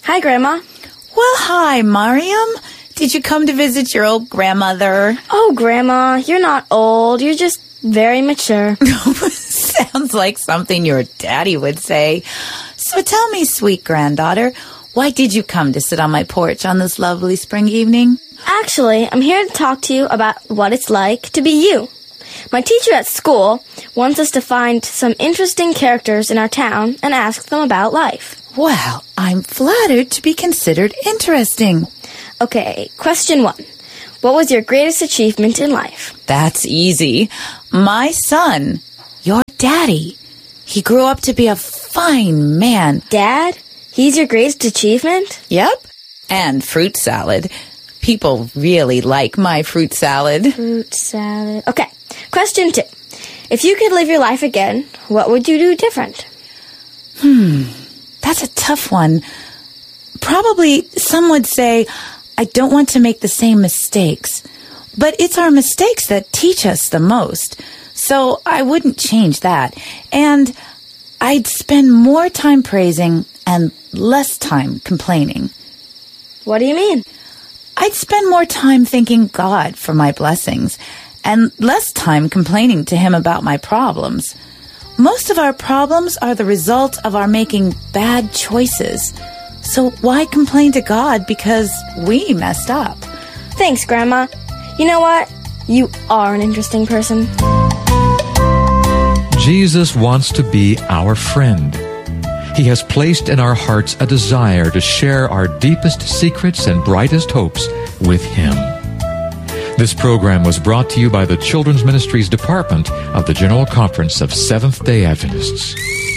Hi, Grandma. Well, hi, Mariam. Did you come to visit your old grandmother? Oh, Grandma, you're not old. You're just very mature. Sounds like something your daddy would say. So tell me, sweet granddaughter, why did you come to sit on my porch on this lovely spring evening? Actually, I'm here to talk to you about what it's like to be you. My teacher at school wants us to find some interesting characters in our town and ask them about life. Well, I'm flattered to be considered interesting. Okay, question 1. What was your greatest achievement in life? That's easy. My son, your daddy. He grew up to be a fine man. Dad? He's your greatest achievement? Yep. And fruit salad. People really like my fruit salad. Fruit salad. Okay, question 2. If you could live your life again, what would you do different? That's a tough one. Probably some would say, I don't want to make the same mistakes. But it's our mistakes that teach us the most. So I wouldn't change that. And I'd spend more time praising and less time complaining. What do you mean? I'd spend more time thanking God for my blessings and less time complaining to Him about my problems. Most of our problems are the result of our making bad choices. So why complain to God because we messed up? Thanks, Grandma. You know what? You are an interesting person. Jesus wants to be our friend. He has placed in our hearts a desire to share our deepest secrets and brightest hopes with Him. This program was brought to you by the Children's Ministries Department of the General Conference of Seventh-day Adventists.